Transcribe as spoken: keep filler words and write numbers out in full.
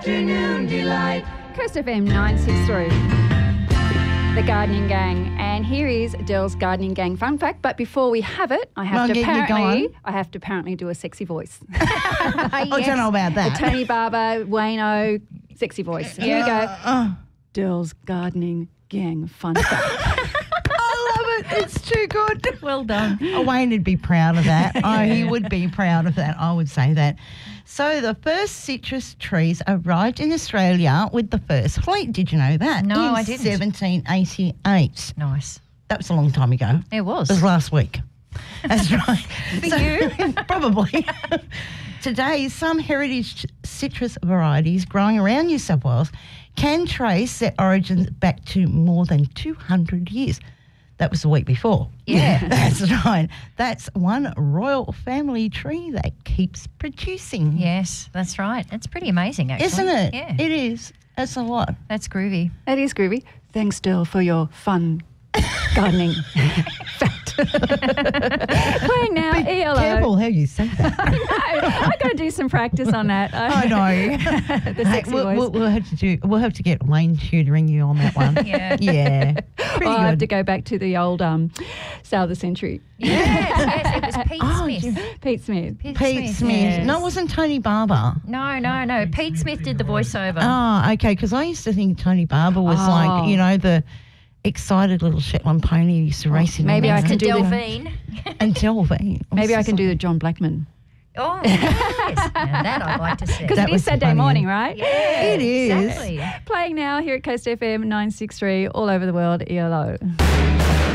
afternoon delight. Coast F M nine six three. The Gardening Gang. And here is Del's Gardening Gang fun fact. But before we have it, I have Well, to get you apparently going. I have to apparently do a sexy voice. I don't know about The that. Tony Barber, Wayno, sexy voice. Here we go. Uh, Del's Gardening Gang fun fact. I love it. It's too good. Well done. Oh, Wayne would be proud of that. Oh, he would be proud of that. I would say that. So the first citrus trees arrived in Australia with the first fleet. Did you know that? No, in I didn't. seventeen eighty-eight. Nice. That was a long time ago. It was. It was last week. That's right. For you? Probably. Today, some heritage citrus varieties growing around New South Wales can trace their origins back to more than two hundred years. That was the week before. Yeah. That's right. That's one royal family tree that keeps producing. Yes, that's right. It's pretty amazing, actually. Isn't it? Yeah. It is. That's a lot. That's groovy. That is groovy. Thanks, Del, for your fun gardening fact. Playing now, E L O. Careful how you say that. I know. I've got to do some practice on that. I know. The sexy we'll, voice. we'll, we'll have to do. We'll have to get Wayne tutoring you on that one. Yeah. Yeah. Pretty Well, I have good. to go back to the old um, Sale of the Century. Yes, yes, it was Pete Oh, Smith. Pete Smith. Pete, Pete Smith. yes. No, it wasn't Tony Barber. No, no, no. Pete Smith did the voiceover. Oh, okay. Because I used to think Tony Barber was Oh. like, you know, the excited little Shetland pony who used to race in. maybe I around. can to do the- Delphine. And Delphine. Maybe I can do the John Blackman. Oh, yes. Now that I'd like to see. Because That it is was Saturday funny. morning, right? Yeah, It is. Exactly. Playing now here at Coast F M nine six three all over the world, E L O.